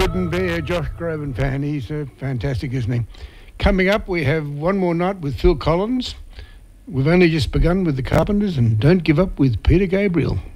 Wouldn't be a Josh Groban fan. He's fantastic, isn't he? Coming up, we have One More Night with Phil Collins. We've only just begun with the Carpenters, and Don't Give Up with Peter Gabriel.